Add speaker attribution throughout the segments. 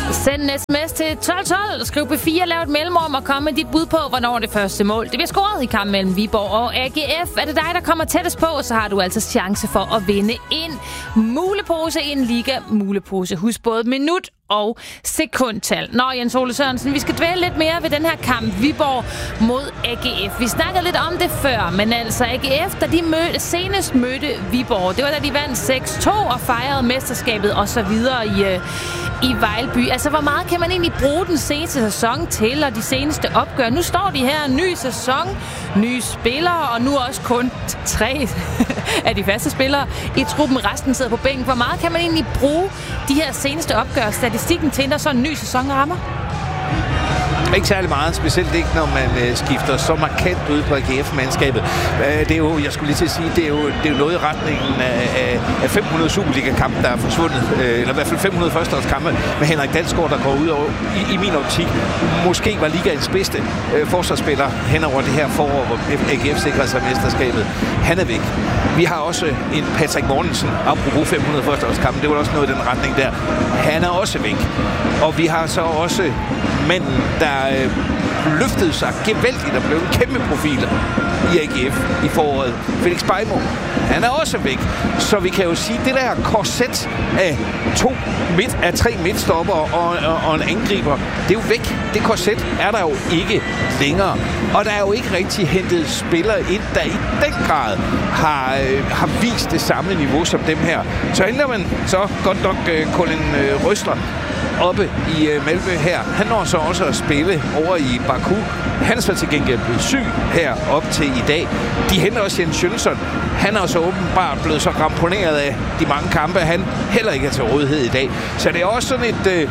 Speaker 1: Send en sms til 1212, skriv P4, lav et mellemrum og kom med dit bud på, hvornår det første mål det bliver scoret i kampen mellem Viborg og AGF. Er det dig, der kommer tættest på, så har du altså chance for at vinde en mulepose, en liga-mulepose. Husk både minut og sekundtal. Nå, Jens Ole Sørensen, vi skal dvæle lidt mere ved den her kamp Viborg mod AGF. Vi snakkede lidt om det før, men altså AGF, da de senest mødte Viborg, det var da de vandt 6-2 og fejrede mesterskabet og så videre i Vejlby. Altså, hvor meget kan man egentlig bruge den seneste sæson til, og de seneste opgør? Nu står de her, ny sæson, nye spillere, og nu også kun 3 af de faste spillere i truppen. Resten sidder på bænken. Hvor meget kan man egentlig bruge de her seneste opgør, statistikken til, når så en ny sæson rammer?
Speaker 2: Ikke særlig meget, specielt ikke, når man skifter så markant ud på AGF-mandskabet. Det er jo, jeg skulle lige til at sige, det er jo noget i retningen af 500 Superliga-kampe, der er forsvundet, eller i hvert fald 500 førsteårskampe med Henrik Dalsgaard, der går ud over, i min optik, måske var ligaens bedste forsvarsspiller hen over det her forår, hvor AGF sikrede sig mesterskabet. Han er væk. Vi har også en Patrick Mortensen, apropos 500 førsteårskampe, det var også noget i den retning der. Han er også væk. Og vi har så også manden, der løftede sig gevaldigt og blev en kæmpe profil i AGF i foråret. Felix Beimo, han er også væk. Så vi kan jo sige, det der korset af 3 midtstopper og en angriber, det er jo væk. Det korset er der jo ikke længere. Og der er jo ikke rigtig hentet spillere ind, der i den grad har vist det samme niveau som dem her. Så henter man så godt nok Colin Røsler oppe i Malmø her. Han når så også at spille over i Baku. Han er så til gengæld blevet syg her op til i dag. De henter også Jens Jønsson. Han er så åbenbart blevet så ramponeret af de mange kampe, han heller ikke er til rådighed i dag. Så det er også sådan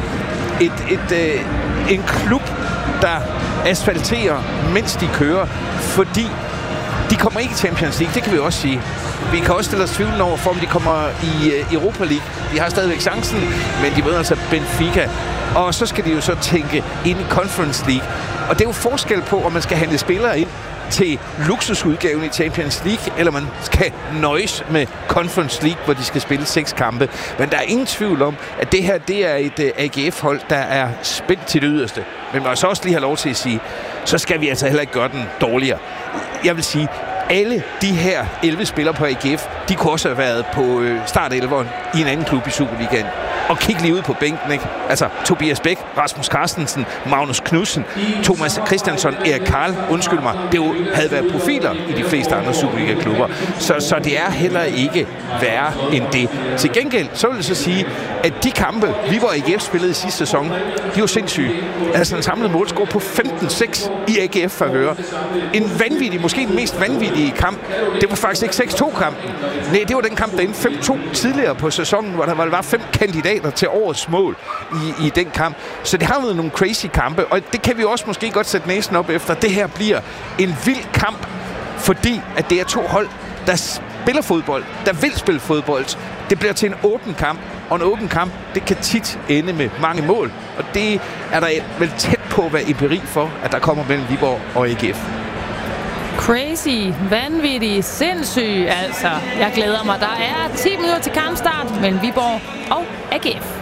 Speaker 2: en klub, der asfalterer, mens de kører, fordi de kommer ikke i Champions League, det kan vi også sige. Vi kan også stille os tvivl over for, om de kommer i Europa League. De har stadigvæk chancen, men de møder altså Benfica. Og så skal de jo så tænke ind i Conference League. Og det er jo forskel på, om man skal hente spillere ind til luksusudgaven i Champions League, eller man skal nøjes med Conference League, hvor de skal spille 6 kampe. Men der er ingen tvivl om, at det her, det er et AGF-hold, der er spændt til det yderste. Men man også lige have lov til at sige, så skal vi altså heller ikke gøre den dårligere. Jeg vil sige, alle de her 11 spillere på AGF, de kunne også have været på start-11'eren i en anden klub i Superligaen. Og kig lige ud på bænken, ikke? Altså, Tobias Bæk, Rasmus Carstensen, Magnus Knudsen, Thomas Christiansson, Erik Karl, undskyld mig, det jo havde været profiler i de fleste andre Superliga-klubber. Så det er heller ikke værre end det. Til gengæld, så vil jeg så sige, at de kampe, Viborg og AGF spillede i sidste sæson, de var sindssyge. Altså en samlet målscore på 15-6 i AGF-favør. En vanvittig, måske den mest vanvittige kamp. Det var faktisk ikke 6-2-kampen. Nej, det var den kamp, der endte 5-2 tidligere på sæsonen, hvor der var 5 kandidater til årets mål i den kamp. Så det har været nogle crazy kampe, og det kan vi også måske godt sætte næsen op efter. Det her bliver en vild kamp, fordi at det er 2 hold, der spiller fodbold, der vil spille fodbold. Det bliver til en åben kamp, og en åben kamp, det kan tit ende med mange mål. Og det er der vel tæt på at være empiri for, at der kommer mellem Viborg og AGF.
Speaker 1: Crazy, vanvittig, sindssyg, altså. Jeg glæder mig. Der er 10 minutter til kampstart mellem Viborg og AGF.